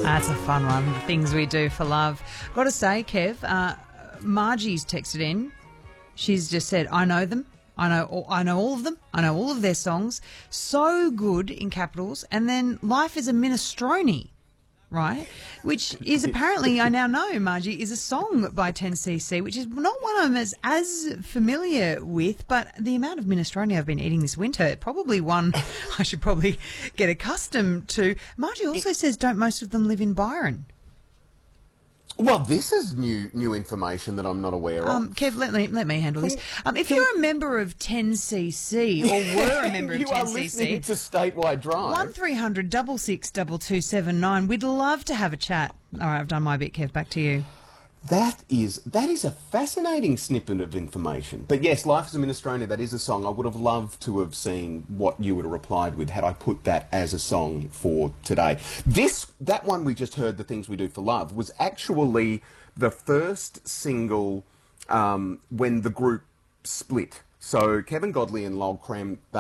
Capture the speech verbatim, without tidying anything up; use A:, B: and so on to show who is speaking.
A: That's a fun one. The things we do for love. Got to say, Kev, uh, Margie's texted in. She's just said, "I know them. I know. All, I know all of them. I know all of their songs. So good in capitals." And then "Life is a Minestrone," right? Which is apparently, I now know, Margie, is a song by ten C C, which is not one I'm as, as familiar with, but the amount of minestrone I've been eating this winter, probably one I should probably get accustomed to. Margie also says, don't most of them live in Byron?
B: Well, this is new new information that I'm not aware of.
A: Um, Kev, let me, let me handle this. Um, if you're a member of ten C C, or were a member of ten C C...
B: You are listening to Statewide Drive.
A: one three hundred six six two two seven nine. We'd love to have a chat. All right, I've done my bit, Kev. Back to you.
B: That is that is a fascinating snippet of information. But yes, Life is a Minestrone, that is a song. I would have loved to have seen what you would have replied with had I put that as a song for today. This, that one we just heard, The Things We Do for Love, was actually the first single um, when the group split. So Kevin Godley and Lol Creme,